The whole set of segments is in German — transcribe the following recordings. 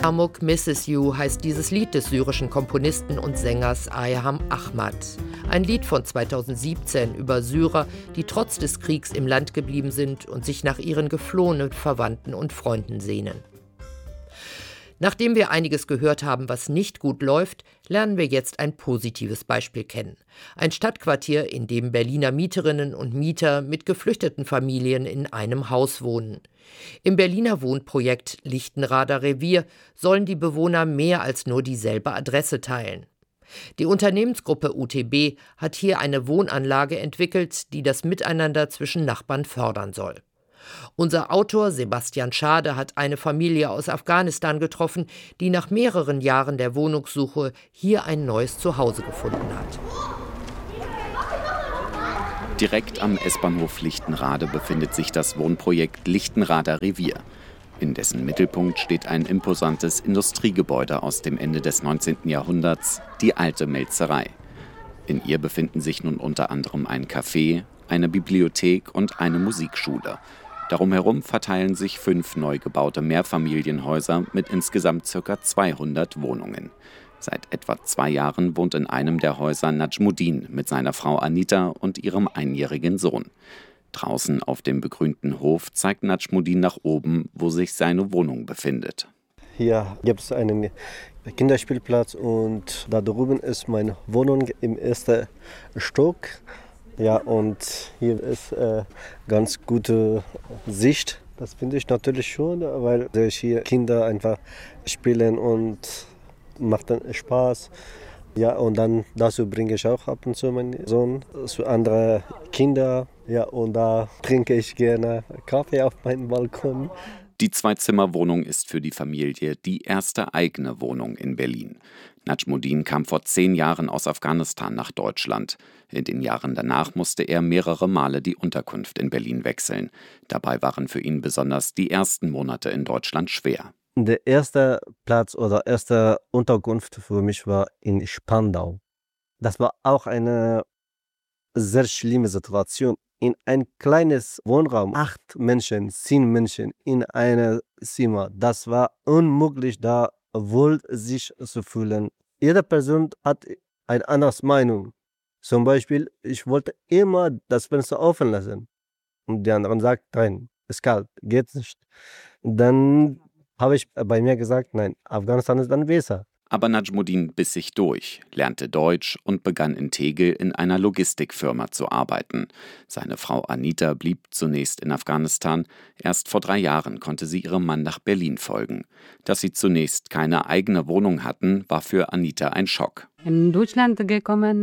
Yamuk Misses You heißt dieses Lied des syrischen Komponisten und Sängers Ayham Ahmad. Ein Lied von 2017 über Syrer, die trotz des Kriegs im Land geblieben sind und sich nach ihren geflohenen Verwandten und Freunden sehnen. Nachdem wir einiges gehört haben, was nicht gut läuft, lernen wir jetzt ein positives Beispiel kennen. Ein Stadtquartier, in dem Berliner Mieterinnen und Mieter mit geflüchteten Familien in einem Haus wohnen. Im Berliner Wohnprojekt Lichtenrader Revier sollen die Bewohner mehr als nur dieselbe Adresse teilen. Die Unternehmensgruppe UTB hat hier eine Wohnanlage entwickelt, die das Miteinander zwischen Nachbarn fördern soll. Unser Autor Sebastian Schade hat eine Familie aus Afghanistan getroffen, die nach mehreren Jahren der Wohnungssuche hier ein neues Zuhause gefunden hat. Direkt am S-Bahnhof Lichtenrade befindet sich das Wohnprojekt Lichtenrader Revier. In dessen Mittelpunkt steht ein imposantes Industriegebäude aus dem Ende des 19. Jahrhunderts, die Alte Melzerei. In ihr befinden sich nun unter anderem ein Café, eine Bibliothek und eine Musikschule. Darum herum verteilen sich 5 neu gebaute Mehrfamilienhäuser mit insgesamt ca. 200 Wohnungen. Seit etwa 2 Jahren wohnt in einem der Häuser Najmuddin mit seiner Frau Anita und ihrem 1-jährigen Sohn. Draußen auf dem begrünten Hof zeigt Najmuddin nach oben, wo sich seine Wohnung befindet. Hier gibt es einen Kinderspielplatz und da drüben ist meine Wohnung im 1. Stock. Ja, und hier ist ganz gute Sicht. Das finde ich natürlich schon, weil hier Kinder einfach spielen und macht dann Spaß. Ja, und dann dazu bringe ich auch ab und zu meinen Sohn zu anderen Kindern. Ja, und da trinke ich gerne Kaffee auf meinem Balkon. Die 2-Zimmer-Wohnung ist für die Familie die erste eigene Wohnung in Berlin. Najmuddin kam vor 10 Jahren aus Afghanistan nach Deutschland. In den Jahren danach musste er mehrere Male die Unterkunft in Berlin wechseln. Dabei waren für ihn besonders die ersten Monate in Deutschland schwer. Der erste Platz oder erste Unterkunft für mich war in Spandau. Das war auch eine sehr schlimme Situation. In ein kleines Wohnraum, 8 Menschen, 10 Menschen in einem Zimmer. Das war unmöglich, da wohl sich zu fühlen. Jede Person hat eine andere Meinung. Zum Beispiel, ich wollte immer das Fenster offen lassen. Und die anderen sagt, nein, ist kalt, geht nicht. Dann habe ich bei mir gesagt, nein, Afghanistan ist dann besser. Aber Najmuddin biss sich durch, lernte Deutsch und begann in Tegel in einer Logistikfirma zu arbeiten. Seine Frau Anita blieb zunächst in Afghanistan. Erst vor 3 Jahren konnte sie ihrem Mann nach Berlin folgen. Dass sie zunächst keine eigene Wohnung hatten, war für Anita ein Schock. In Deutschland gekommen,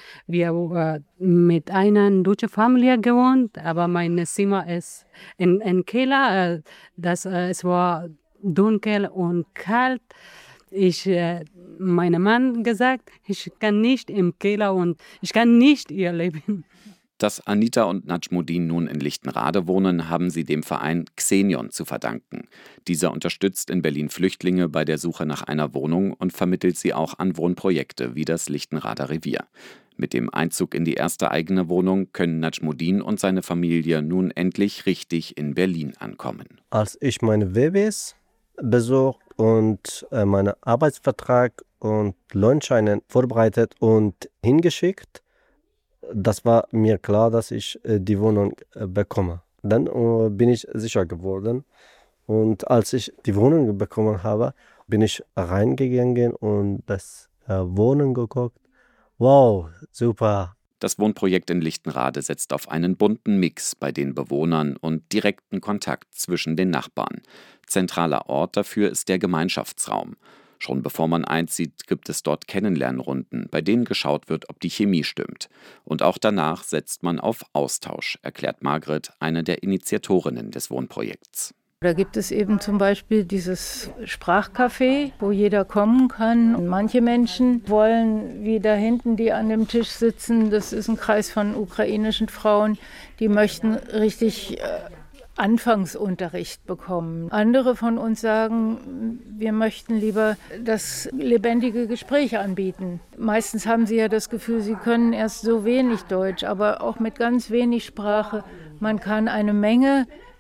wir mit einer deutschen Familie gewohnt, aber mein Zimmer ist in Keller. Es war dunkel und kalt. Meinem Mann gesagt, ich kann nicht im Keller und ich kann nicht hier leben. Dass Anita und Najmuddin nun in Lichtenrade wohnen, haben sie dem Verein Xenion zu verdanken. Dieser unterstützt in Berlin Flüchtlinge bei der Suche nach einer Wohnung und vermittelt sie auch an Wohnprojekte wie das Lichtenrader Revier. Mit dem Einzug in die erste eigene Wohnung können Najmuddin und seine Familie nun endlich richtig in Berlin ankommen. Als ich meine Babys besucht und meinen Arbeitsvertrag und Lohnscheine vorbereitet und hingeschickt, das war mir klar, dass ich die Wohnung bekomme. Dann bin ich sicher geworden. Und als ich die Wohnung bekommen habe, bin ich reingegangen und das Wohnen geguckt. Wow, super. Das Wohnprojekt in Lichtenrade setzt auf einen bunten Mix bei den Bewohnern und direkten Kontakt zwischen den Nachbarn. Zentraler Ort dafür ist der Gemeinschaftsraum. Schon bevor man einzieht, gibt es dort Kennenlernrunden, bei denen geschaut wird, ob die Chemie stimmt. Und auch danach setzt man auf Austausch, erklärt Margret, eine der Initiatorinnen des Wohnprojekts. Da gibt es eben zum Beispiel dieses Sprachcafé, wo jeder kommen kann. Und manche Menschen wollen, wie da hinten, die an dem Tisch sitzen, das ist ein Kreis von ukrainischen Frauen, die möchten richtig Anfangsunterricht bekommen. Andere von uns sagen, wir möchten lieber das lebendige Gespräch anbieten. Meistens haben sie ja das Gefühl, sie können erst so wenig Deutsch, aber auch mit ganz wenig Sprache. Man kann eine Menge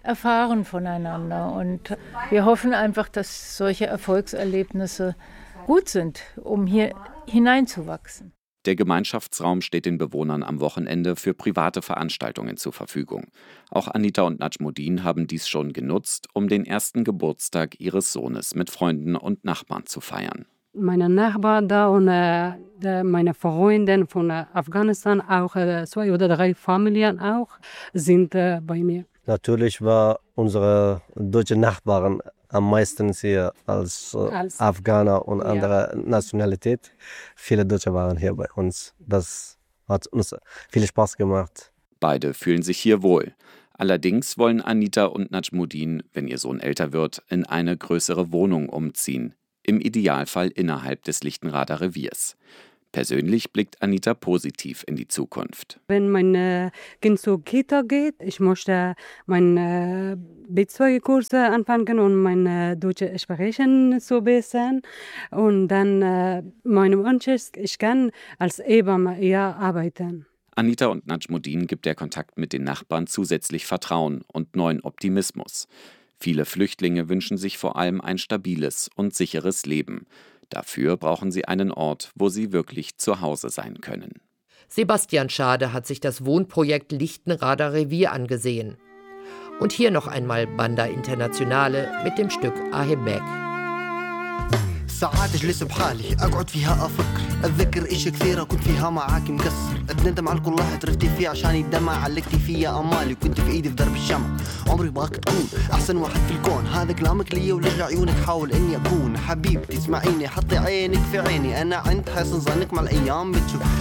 erfahren voneinander. Und wir hoffen einfach, dass solche Erfolgserlebnisse gut sind, um hier hineinzuwachsen. Der Gemeinschaftsraum steht den Bewohnern am Wochenende für private Veranstaltungen zur Verfügung. Auch Anita und Najmuddin haben dies schon genutzt, um den ersten Geburtstag ihres Sohnes mit Freunden und Nachbarn zu feiern. Meine Nachbarn da und meine Freunde von Afghanistan, auch 2 oder 3 Familien auch, sind bei mir. Natürlich war unsere deutsche Nachbarn am meisten hier als Afghaner und andere Nationalität. Viele Deutsche waren hier bei uns. Das hat uns viel Spaß gemacht. Beide fühlen sich hier wohl. Allerdings wollen Anita und Najmuddin, wenn ihr Sohn älter wird, in eine größere Wohnung umziehen. Im Idealfall innerhalb des Lichtenrader Reviers. Persönlich blickt Anita positiv in die Zukunft. Wenn mein Kind zur Kita geht, ich möchte meine B2-Kurse anfangen und mein deutsches Sprechen zu bessern. Und dann mein Wunsch ist, ich kann als Hebamme arbeiten. Anita und Najmuddin gibt der Kontakt mit den Nachbarn zusätzlich Vertrauen und neuen Optimismus. Viele Flüchtlinge wünschen sich vor allem ein stabiles und sicheres Leben. Dafür brauchen sie einen Ort, wo sie wirklich zu Hause sein können. Sebastian Schade hat sich das Wohnprojekt Lichtenrader Revier angesehen. Und hier noch einmal Banda Internationale mit dem Stück Ahebek. ساعات اجلس بحالي اقعد فيها افكر اتذكر اشي كثيره كنت فيها معاك مقصر اتندم على كل لحظه عرفتي فيه عشان الدمع علقتي فيا امالي كنت في ايدي في درب الشمع عمري بغاك تكون احسن واحد في الكون هذا كلامك لي ولجع عيونك حاول اني اكون حبيبتي اسمعيني حطي عينك في عيني انا عند حسن ظنك مع الايام بتشوف